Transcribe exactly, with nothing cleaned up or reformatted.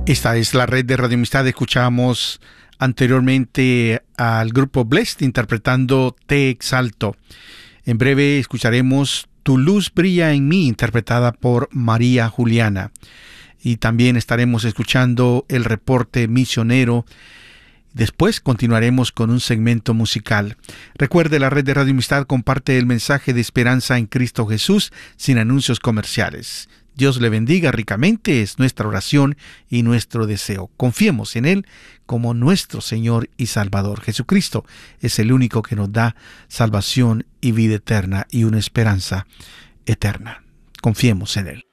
Esta es la red de Radio Amistad. Escuchamos anteriormente al grupo Blessed interpretando Te Exalto. En breve escucharemos Tu luz brilla en mí, interpretada por María Juliana. Y también estaremos escuchando el reporte misionero. Después continuaremos con un segmento musical. Recuerde, la red de Radio Amistad comparte el mensaje de esperanza en Cristo Jesús sin anuncios comerciales. Dios le bendiga ricamente, es nuestra oración y nuestro deseo. Confiemos en Él como nuestro Señor y Salvador. Jesucristo es el único que nos da salvación y vida eterna y una esperanza eterna. Confiemos en Él.